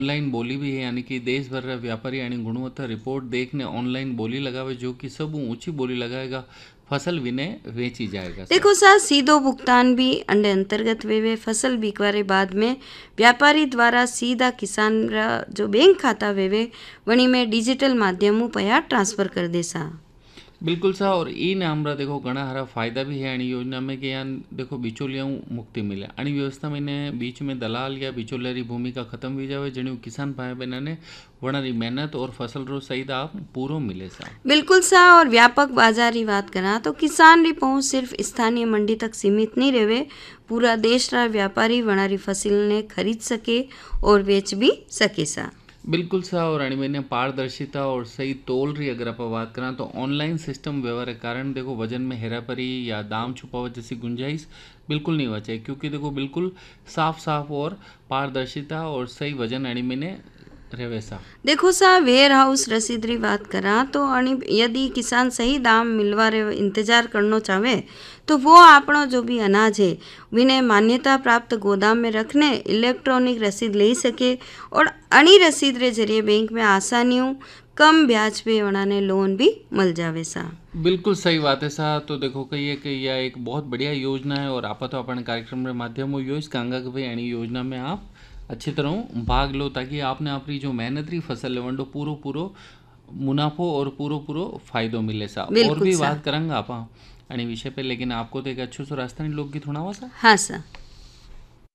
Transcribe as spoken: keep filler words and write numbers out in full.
Online बोली भी है, यानी कि देशभर व्यापारी आणि गुणवत्ता रिपोर्ट देखने ऑनलाइन बोली लगावे, जो कि सब ऊंची बोली लगाएगा फसल विने वेची जाएगा सा। देखो सा सीधो भुगतान भी अंडे अंतर्गत वेवे फसल बीकवारे बाद में व्यापारी द्वारा सीधा किसान रा जो बैंक खाता वेवे वणी में डिजिटल माध्यमों पया ट्रांसफर कर दे सा। बिल्कुल सा। और इन हमरा देखो घना हरा फायदा भी है आणि योजना में कि यान देखो बिचौलियाँ मुक्ति मिले आणि व्यवस्था में ने बीच में दलाल या बिचौलियारी भूमिका खत्म हुई जावे, जणियों किसान भाई बहना ने वणारी मेहनत और फसल रो सही दाम पूरो मिले सा। बिल्कुल सा। और व्यापक बाजार की बात करा तो किसान री पहुंच सिर्फ स्थानीय मंडी तक सीमित नहीं रहे, पूरा देश रा व्यापारी वणारी फसल ने खरीद सके और बेच भी सके सा। बिल्कुल सा। और अणी मैंने पारदर्शिता और सही तोल रही अगर आप बात करें तो ऑनलाइन सिस्टम व्यवहार के कारण देखो वजन में हेराफेरी या दाम छुपावट जैसी गुंजाइश बिल्कुल नहीं बचे, क्योंकि देखो बिल्कुल साफ साफ और पारदर्शिता और सही वजन अणी मैंने रेवेसा। देखो सा वेयर हाउस रसीद री बात करा तो अणी यदि किसान सही दाम मिलवा रे इंतजार करना चाहे तो वो आपनो जो भी अनाज है विने मान्यता प्राप्त गोदाम में रखने इलेक्ट्रॉनिक रसीद ले सके और अणी रसीद रे जरिए बैंक में आसानियों कम ब्याज पे वणाने लोन भी मिल जावे सा। बिल्कुल सही बात है सा। तो देखो कहिए कि यह एक बहुत बढ़िया योजना है और आप तो अपन कार्यक्रम के माध्यम यो इस कांगा के भाई अणी योजना में आप अच्छी तरह भाग लो, ताकि आपने अपनी जो मेहनत रही फसल लेवंडो पूरो पूरो मुनाफो और पूरो पूरो फायदो मिले सा। और बिल्कुल भी सा। बात करेंगे आप अणी विषय पे, लेकिन आपको तो एक अच्छो सो राजस्थानी लोकगीत सुनावा सा। हाँ सा।